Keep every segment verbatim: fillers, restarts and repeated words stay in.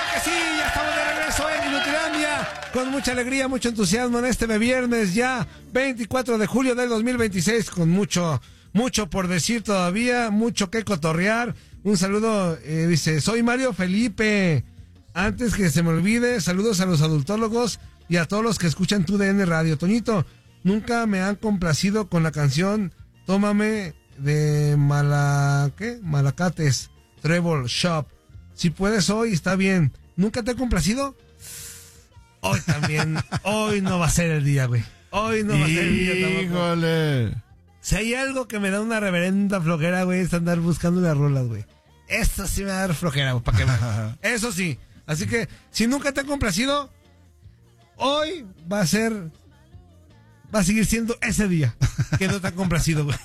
que sí, ya estamos de regreso en Inutilandia, con mucha alegría, mucho entusiasmo en este viernes ya veinticuatro de julio del dos mil veintiséis, con mucho, mucho por decir todavía, mucho que cotorrear. Un saludo, eh, dice, soy Mario Felipe. Antes que se me olvide, saludos a los adultólogos y a todos los que escuchan tu D N Radio. Toñito, nunca me han complacido con la canción Tómame de Mala, ¿qué? Malacates, Treble Shop. Si puedes hoy, está bien. ¿Nunca te he complacido? Hoy también, hoy no va a ser el día, güey. Hoy no va a ser el día tampoco. Híjole. Si hay algo que me da una reverenda flojera, güey, es andar buscando las rolas, güey. Esto sí me va a dar flojera, güey, para que vean. Eso sí. Así que, si nunca te han complacido, hoy va a ser, va a seguir siendo ese día que no te han complacido, güey.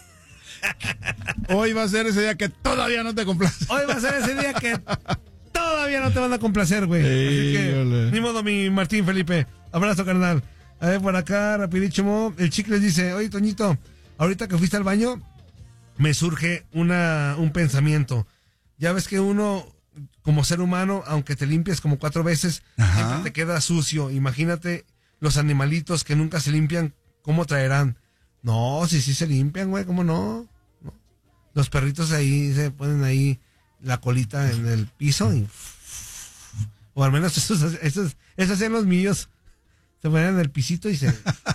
Hoy va a ser ese día que todavía no te complace. Hoy va a ser ese día que todavía no te van a complacer, güey. Así que, ni modo, mi Martín Felipe. Abrazo, carnal. A ver, por acá, rapidísimo. El Chicles dice, oye, Toñito, ahorita que fuiste al baño, me surge una, un pensamiento. Ya ves que uno, como ser humano, aunque te limpies como cuatro veces, ajá, siempre te queda sucio. Imagínate los animalitos que nunca se limpian, ¿cómo traerán? No, sí, sí se limpian, güey, ¿cómo no? no? Los perritos ahí se ponen ahí la colita en el piso y... O al menos esos, esos, esos eran los míos. Se ponían en el pisito y se...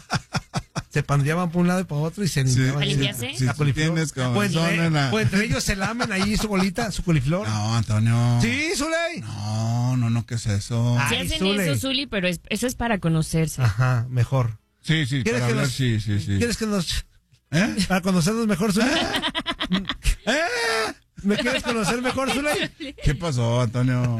se pandeaban por un lado y para otro y se limpiaban. ¿Limpiarse? Si tú tienes o, entre, la... o entre ellos se lamen ahí su bolita, su coliflor. No, Antonio. Sí, Zuley. No, no, no, ¿qué es eso? Sí hacen Zuley. Eso, Zuli, pero es, eso es para conocerse. Ajá, mejor. Sí, sí, ¿Quieres para que hablar, nos, sí, sí, sí. ¿Quieres que nos... ¿Eh? Para conocernos mejor, Zuley? ¿Eh? ¿Me quieres conocer mejor, Zuley? ¿Qué pasó, Antonio?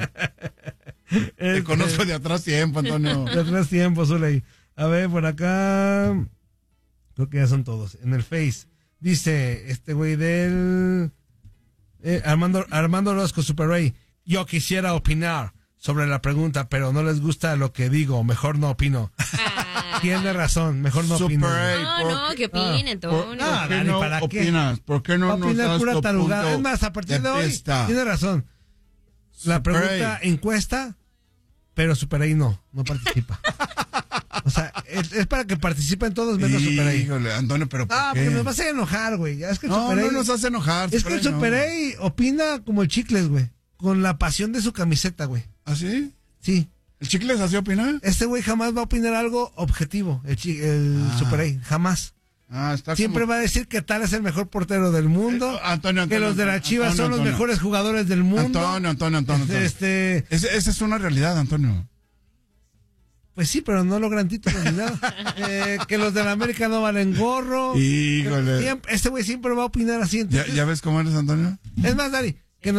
Te este... conozco de atrás tiempo, Antonio. De atrás tiempo, Zuley. A ver, por acá... Creo que ya son todos. En el Face. Dice este güey del... Eh, Armando, Armando Orozco, Super Ray. Yo quisiera opinar sobre la pregunta, pero no les gusta lo que digo. Mejor no opino. Ah. Tiene razón. Mejor no Super opino. Ray, no, no, que opinen, ah, ¿por, Antonio. ¿por qué no ¿para opinas? Qué? ¿Por qué no nos das pura tu tarugada. punto Es más, a partir de, de hoy, pista. Tiene razón. La Super pregunta Ray. encuesta, pero Super Ray no. No participa. O sea, es, es para que participen todos menos Super A. Híjole, Antonio, pero ¿por Ah, qué? porque nos vas a enojar, güey. Es que el no, Super no A, nos hace enojar. Es que el Super A no. opina como el Chicles, güey. Con la pasión de su camiseta, güey. ¿Ah, sí? Sí. ¿El Chicles así opina? Este güey jamás va a opinar algo objetivo, el, el ah. Super A. Jamás. Ah, está Siempre como... va a decir que tal es el mejor portero del mundo. Eh, Antonio, Antonio, que los de la Chivas Antonio, son los Antonio. mejores jugadores del mundo. Antonio, Antonio, Antonio. Antonio. Este... Ese, esa es una realidad, Antonio. Pues sí, pero no logran títulos ni nada. Eh, que los de la América no valen gorro. Híjole. Siempre, este güey siempre va a opinar así. Entonces, ¿Ya, ¿Ya ves cómo eres, Antonio? Es más, Dari,